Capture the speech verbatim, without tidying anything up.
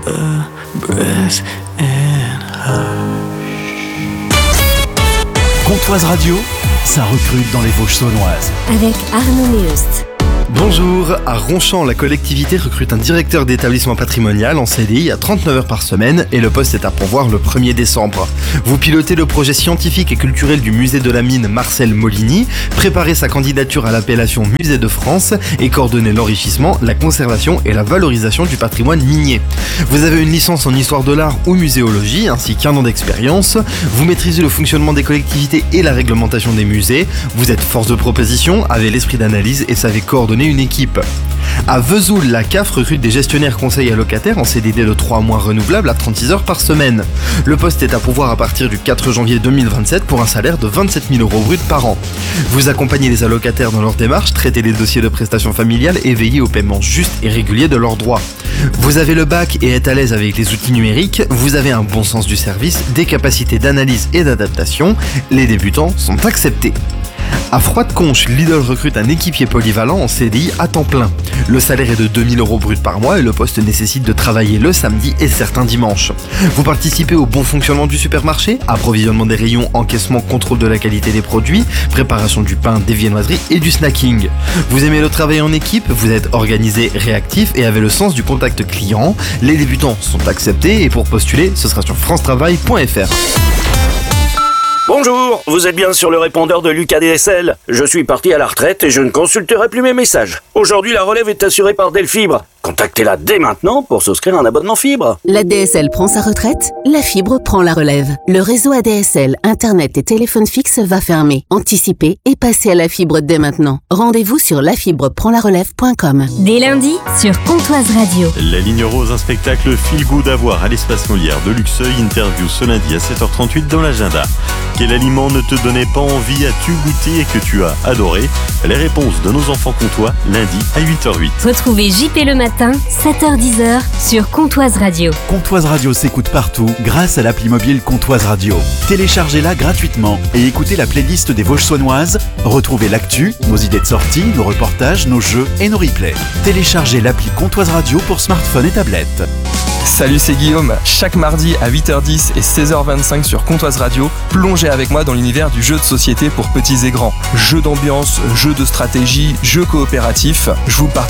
a breath and hush. Comtoise Radio, ça recrute dans les Vosges saunoises. Avec Arnaud Meust. Bonjour, à Ronchamp, la collectivité recrute un directeur d'établissement patrimonial en C D I à trente-neuf heures par semaine et le poste est à pourvoir le premier décembre. Vous pilotez le projet scientifique et culturel du musée de la mine Marcel Molini, préparez sa candidature à l'appellation Musée de France et coordonnez l'enrichissement, la conservation et la valorisation du patrimoine minier. Vous avez une licence en histoire de l'art ou muséologie ainsi qu'un an d'expérience, vous maîtrisez le fonctionnement des collectivités et la réglementation des musées, vous êtes force de proposition, avez l'esprit d'analyse et savez coordonner une équipe. À Vesoul, la C A F recrute des gestionnaires conseils à locataires en C D D de trois mois renouvelables à trente-six heures par semaine. Le poste est à pourvoir à partir du quatre janvier deux mille vingt-sept pour un salaire de vingt-sept mille euros bruts par an. Vous accompagnez les allocataires dans leur démarche, traitez les dossiers de prestations familiales et veillez au paiement juste et régulier de leurs droits. Vous avez le bac et êtes à l'aise avec les outils numériques, vous avez un bon sens du service, des capacités d'analyse et d'adaptation, les débutants sont acceptés. À Froide-Conche, Lidl recrute un équipier polyvalent en C D I à temps plein. Le salaire est de deux mille euros bruts par mois et le poste nécessite de travailler le samedi et certains dimanches. Vous participez au bon fonctionnement du supermarché, approvisionnement des rayons, encaissement, contrôle de la qualité des produits, préparation du pain, des viennoiseries et du snacking. Vous aimez le travail en équipe, vous êtes organisé, réactif et avez le sens du contact client. Les débutants sont acceptés et pour postuler, ce sera sur france travail point f r. Bonjour, vous êtes bien sur le répondeur de Lucas D S L. Je suis parti à la retraite et je ne consulterai plus mes messages. Aujourd'hui, la relève est assurée par Delfibre. Contactez-la dès maintenant pour souscrire un abonnement fibre. La D S L prend sa retraite, la fibre prend la relève. Le réseau A D S L, Internet et téléphone fixe va fermer. Anticipez et passez à la fibre dès maintenant. Rendez-vous sur la fibre prend la relève point com. Dès lundi, sur Comtoise Radio. La Ligne Rose, un spectacle feel good à voir à l'espace Molière de Luxeuil. Interview ce lundi à sept heures trente-huit dans l'agenda. Quel aliment ne te donnait pas envie as-tu goûté et que tu as adoré? Les réponses de nos enfants comtois, lundi à huit heures huit. Retrouvez J P le matin, sept heures dix sur Comtoise Radio. Comtoise Radio s'écoute partout grâce à l'appli mobile Comtoise Radio. Téléchargez-la gratuitement et écoutez la playlist des Vosges saunoises. Retrouvez l'actu, nos idées de sortie, nos reportages, nos jeux et nos replays. Téléchargez l'appli Comtoise Radio pour smartphone et tablette. Salut, c'est Guillaume. Chaque mardi à huit heures dix et seize heures vingt-cinq sur Comtoise Radio, plongez avec moi dans l'univers du jeu de société pour petits et grands. Jeux d'ambiance, jeux de stratégie, jeux coopératifs. Je vous partage